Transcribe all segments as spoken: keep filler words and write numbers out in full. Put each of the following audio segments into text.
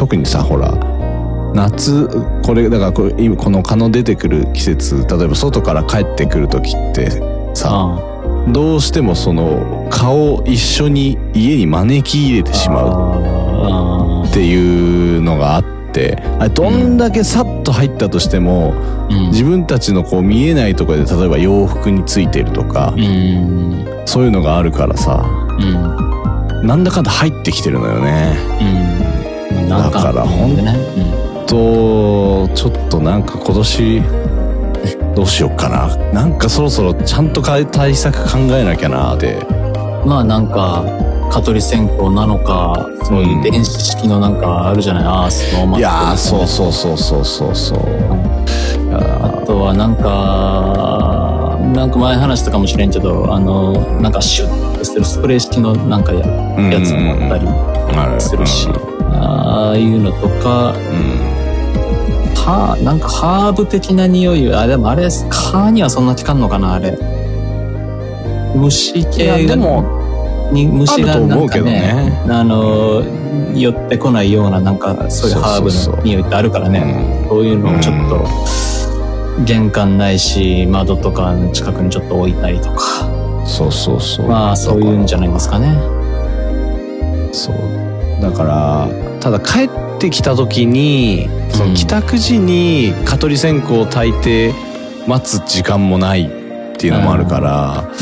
特にさほら夏これだからこれ今この蚊の出てくる季節、例えば外から帰ってくる時ってさ、どうしてもその蚊を一緒に家に招き入れてしまうっていうのがあって、あれどんだけさっと入ったとしても、うん、自分たちのこう見えないところで例えば洋服についてるとか、うん、そういうのがあるからさ、うん、なんだかんだ入ってきてるのよね、うん、だからほんとちょっとなんか今年どうしようかな、なんかそろそろちゃんと対策考えなきゃなって。 まあなんか蚊取り線香なのか、そういう電子式のなんかあるじゃない、うん、アースのマット、ね、 いやーそうそうそうそうそうそう、うん、 あとはなんかなんか前話したかもしれんけど、あのなんかシュッとするスプレー式のなんか や,、うん、やつもあったりするし、うん、ああいうのとか、うんはなんかハーブ的な匂い、あでもあれ蚊にはそんな効かんのかな、あれ虫系がに虫がなんか ね, ねあの寄ってこないようななんかそういうハーブの匂いってあるからね、そういうのをちょっと玄関ないし窓とかの近くにちょっと置いたりとか、 そうそうそう、 まあそういうんじゃないですかね。 そうだからただ帰ってきた時にその帰宅時に蚊取り線香を焚いて待つ時間もないっていうのもあるから、うん、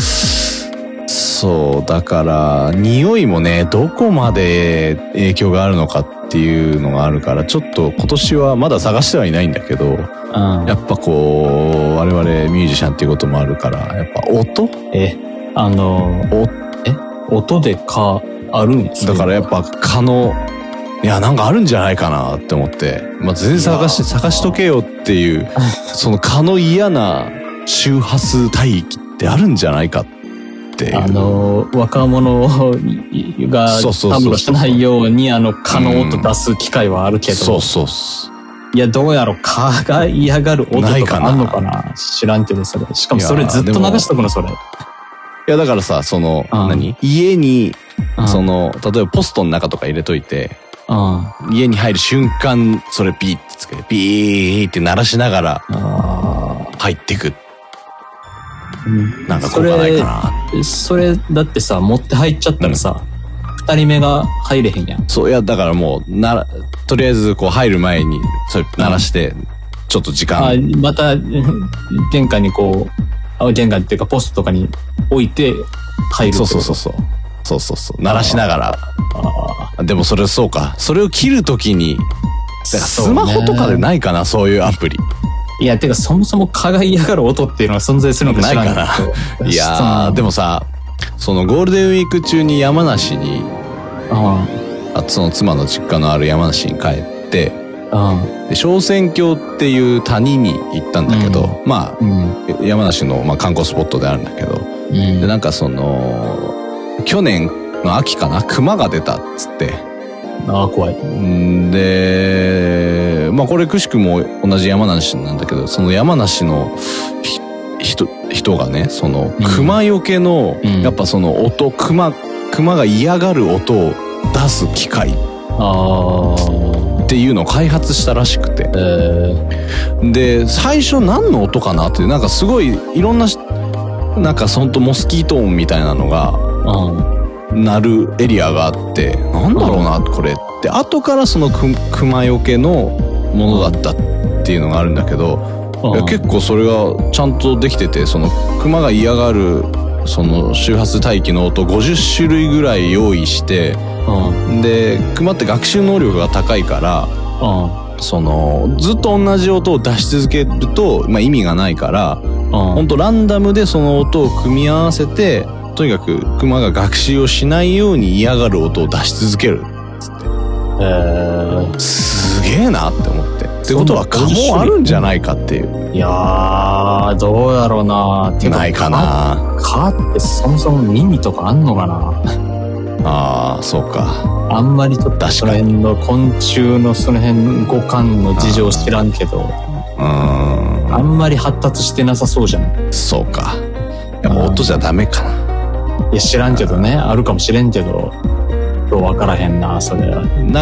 そうだから匂いもねどこまで影響があるのかっていうのがあるから、ちょっと今年はまだ探してはいないんだけど、うん、やっぱこう我々ミュージシャンっていうこともあるからやっぱ音えあのおえ音で蚊あるんですか。 だからやっぱ蚊のいやなんかあるんじゃないかなって思って、まあ、全然探し探しとけよっていうその蚊の嫌な周波数帯域ってあるんじゃないかっていう、 あの若者がたむろしないようにあの蚊の音出す機会はあるけど、 そうそうそう、 いやどうやろ蚊が嫌がる音とかあんのかな、知らんけどそれしかもそれずっと流しとくのそれ。 いやだからさその何家にその例えばポストの中とか入れといて、家に入る瞬間それピーってつけてピーって鳴らしながら入ってく、なんか効果ないかな。それだってさ持って入っちゃったらさ、うん、二人目が入れへんやん。 そういやだからもうならとりあえずこう入る前にそれ鳴らして、うん、ちょっと時間あまた玄関にこう玄関っていうかポストとかに置いて入る。 そうそうそうそうそうそうそう鳴らしながら。あでもそれそうか、それを切るときにだからスマホとかでないかな、そういうアプリ。 いやてかそもそも蚊が嫌がる音っていうのが存在するのか知らんないかな。いやでもさそのゴールデンウィーク中に山梨にああその妻の実家のある山梨に帰ってで昇仙峡っていう谷に行ったんだけど、うん、まあ、うん、山梨の、まあ、観光スポットであるんだけど、うん、でなんかその去年の秋かな熊が出たっつって、 ああ怖い。 でまあこれくしくも同じ山梨なんだけど、その山梨の人人がねその熊よけの、うん、やっぱその音熊熊が嫌がる音を出す機械あっていうのを開発したらしくて、えー、で最初何の音かなってなんかすごいいろんななんかほんとモスキート音みたいなのが、うん、鳴るエリアがあって、なんだろうなこれって後からその熊よけのものだったっていうのがあるんだけど、いや結構それがちゃんとできてて、その熊が嫌がるその周波数帯域の音ごじゅっしゅるいぐらい用意して、うん、で熊って学習能力が高いから、うん、そのずっと同じ音を出し続けると、まあ、意味がないから、うん、ほんとランダムでその音を組み合わせてとにかく熊が学習をしないように嫌がる音を出し続けるっつって、えー、すげえなって思って、ってことは蚊もあるんじゃないかっていう。 いやーどうやろうなーってないかな。 蚊ってそもそも耳とかあんのかな。 ああそうか。 あんまりちょっとその辺の昆虫のその辺五感の事情知らんけど、あ, あんまり発達してなさそうじゃん。 そうか。やっぱ音じゃダメかな。 いや知らんけどね、あるかもしれんけど、どう分からへんなそれは。